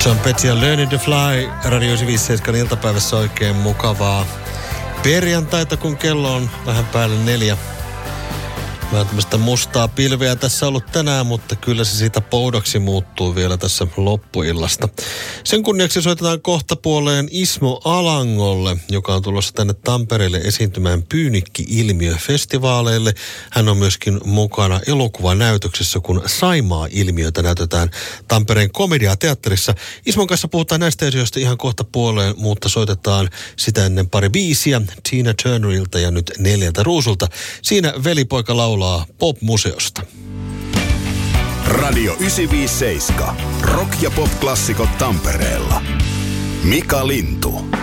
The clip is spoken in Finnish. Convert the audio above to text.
John Petty ja Learning to Fly Radio 957 iltapäivässä oikein mukavaa perjantaita, kun kello on vähän päälle 4. Vähän tämmöistä mustaa pilveä tässä ollut tänään, mutta kyllä se siitä poudoksi muuttuu vielä tässä loppuillasta. Sen kunniaksi soitetaan kohta puoleen Ismo Alangolle, joka on tulossa tänne Tampereelle esiintymään Pyynikki-ilmiö-festivaaleille. Hän on myöskin mukana elokuvanäytöksessä, kun Saimaa-ilmiötä näytetään Tampereen komediateatterissa. Ismon kanssa puhutaan näistä asioista ihan kohta puoleen, mutta soitetaan sitä ennen pari biisiä Tina Turnerilta ja nyt 4 Ruusulta. Siinä velipoika laulaa Pop-museosta. Radio 957. Rock- ja pop-klassikot Tampereella. Mika Lintu.